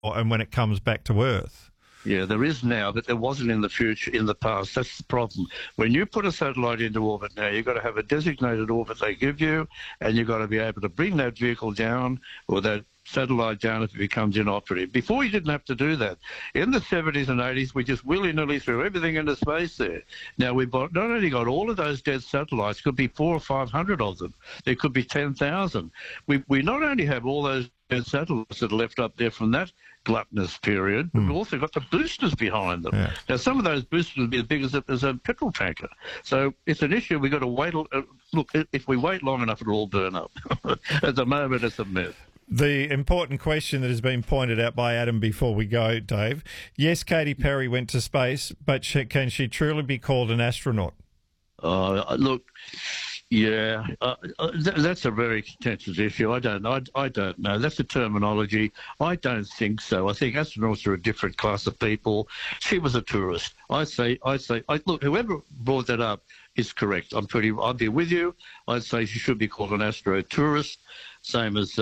and when it comes back to Earth. Yeah, there is now, but there wasn't in the future, in the past. That's the problem. When you put a satellite into orbit now, you've got to have a designated orbit they give you, and you've got to be able to bring that vehicle down or that satellite down if it becomes inoperative. Before, you didn't have to do that. In the 70s and 80s, we just willy-nilly threw everything into space there. Now, we've not only got all of those dead satellites, could be 400 or 500 of them. There could be 10,000. We not only have all those dead satellites that are left up there from that gluttonous period, but we've also got the boosters behind them. Yeah. Now, some of those boosters will be as big as a petrol tanker. So it's an issue we've got to wait. Look, if we wait long enough, it'll all burn up. At the moment, it's a myth. The important question that has been pointed out by Adam before we go, Dave. Yes, Katy Perry went to space, but can she truly be called an astronaut? Look, yeah, that's a very contentious issue. I don't know. That's the terminology. I don't think so. I think astronauts are a different class of people. She was a tourist. Look, whoever brought that up is correct. I'd be with you. I'd say she should be called an astro tourist. Same as,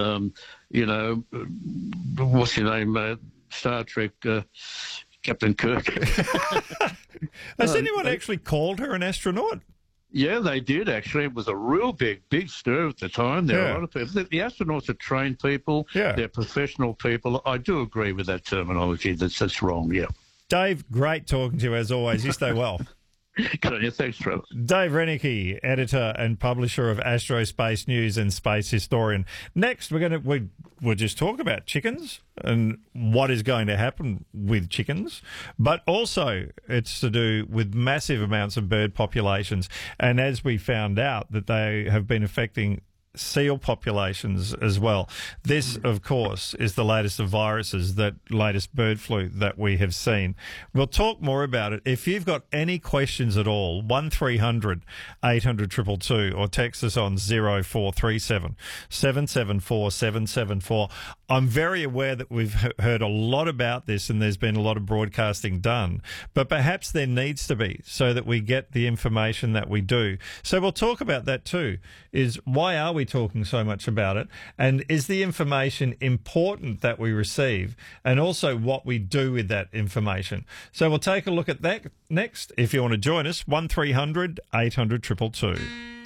what's your name? Star Trek, Captain Kirk. Has anyone actually called her an astronaut? Yeah, they did, actually. It was a real big stir at the time. There are a lot of people. The astronauts are trained people. Yeah. They're professional people. I do agree with that terminology. That's wrong, yeah. Dave, great talking to you as always. You stay well. Good on you. Thanks, Trevor. Dave Reneke, editor and publisher of Astrospace News and space historian. Next, we'll just talk about chickens and what is going to happen with chickens, but also it's to do with massive amounts of bird populations. And as we found out, that they have been affecting seal populations as well. This, of course, is the latest of viruses, that latest bird flu that we have seen. We'll talk more about it. If you've got any questions at all, 1300 800 222 or text us on 0437 774 774. I'm very aware that we've heard a lot about this and there's been a lot of broadcasting done, but perhaps there needs to be, so that we get the information that we do. So we'll talk about that too, is why are we talking so much about it, and is the information important that we receive, and also what we do with that information. So we'll take a look at that next. If you want to join us, 1300 800 222.